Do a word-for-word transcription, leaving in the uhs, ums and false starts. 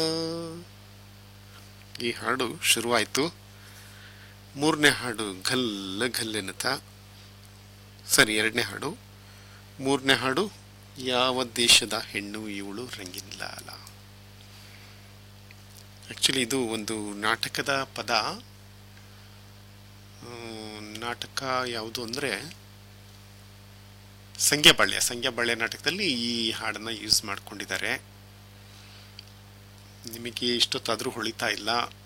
ಈ ಹಾಡು ಶುರುವಾಯಿತು. ಮೂರನೇ ಹಾಡು ಘಲ್ಲ ಘಲ್ಲೆನತ. ಸರಿ, ಎರಡನೇ ಹಾಡು. ಮೂರನೇ ಹಾಡು ಯಾವ ದೇಶದ ಹೆಣ್ಣು ಇವಳು ರಂಗಿನ್ ಲಾಲ. ಆ್ಯಕ್ಚುಲಿ ಇದು ಒಂದು ನಾಟಕದ ಪದ. ನಾಟಕ ಯಾವುದು ಅಂದರೆ ಸಂಗ್ಯಾಬಾಳ್ಯ. ಸಂಗ್ಯಾಬಾಳ್ಯ ನಾಟಕದಲ್ಲಿ ಈ ಹಾಡನ್ನು ಯೂಸ್ ಮಾಡ್ಕೊಂಡಿದ್ದಾರೆ. ನಿಮಗೆ ಇಷ್ಟೊತ್ತಾದರೂ ಹೊಳಿತಾ ಇಲ್ಲ.